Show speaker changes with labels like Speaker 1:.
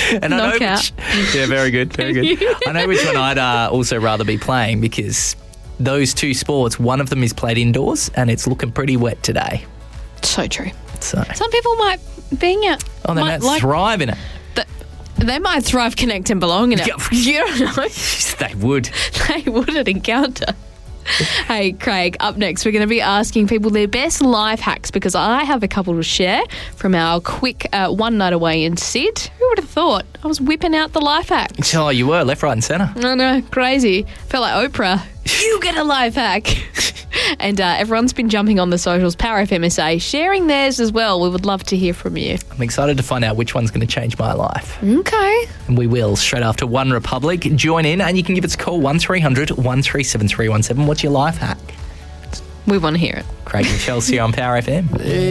Speaker 1: And I know
Speaker 2: Knockout.
Speaker 1: yeah, very good, very good. I know which one I'd also rather be playing because those two sports, one of them is played indoors and it's looking pretty wet today.
Speaker 2: So true.
Speaker 1: So,
Speaker 2: Some people might being out.
Speaker 1: they might thrive in it.
Speaker 2: They might thrive, connect, and belong in it. You don't know.
Speaker 1: They would.
Speaker 2: They would at Encounter. Hey, Craig, up next, we're going to be asking people their best life hacks because I have a couple to share from our quick one night away in Sid. Who would have thought? I was whipping out the life hacks.
Speaker 1: Oh, you were left, right, and centre.
Speaker 2: I know, crazy. Felt like Oprah. You get a life hack. And everyone's been jumping on the socials, Power FMSA, sharing theirs as well. We would love to hear from you.
Speaker 1: I'm excited to find out which one's going to change my life.
Speaker 2: Okay.
Speaker 1: And we will, straight after One Republic. Join in and you can give us a call, 1300 137 317. What's your life hack?
Speaker 2: We want to hear it.
Speaker 1: Craig and Chelsea on Power FM.